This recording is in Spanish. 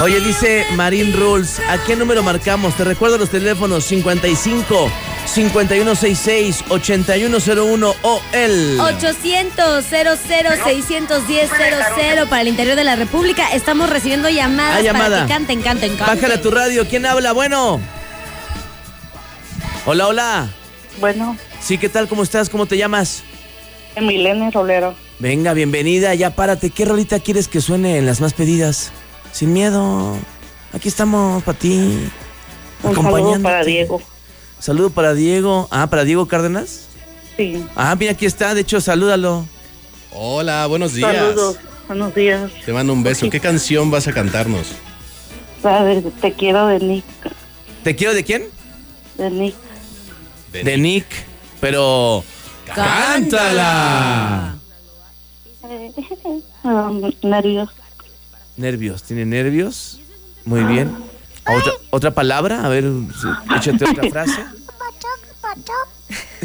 Oye, dice Marine Rules, ¿a qué número marcamos? Te recuerdo los teléfonos 55 5166 8101 o el 800-00-610-00 para el interior de la República. Estamos recibiendo llamadas para que canten. Bájale a tu radio. ¿Quién habla? Bueno. Hola. Bueno. Sí, ¿qué tal? ¿Cómo estás? ¿Cómo te llamas? Emilene Rolero. Venga, bienvenida. Ya párate. ¿Qué rolita quieres que suene en las más pedidas? Sin miedo. Aquí estamos para ti. Un saludo para Diego. Saludo para Diego. Ah, ¿para Diego Cárdenas? Sí. Ah, mira, aquí está. De hecho, salúdalo. Hola, buenos días. Saludos. Buenos días. Te mando un beso. ¿Qué canción vas a cantarnos? La de Te quiero de Nick. ¿Te quiero de quién? De Nick. De Nick. Pero... ¡cántala! Nervios. Nervios. ¿Tiene nervios? Muy bien. ¿Otra palabra? A ver, échate otra frase.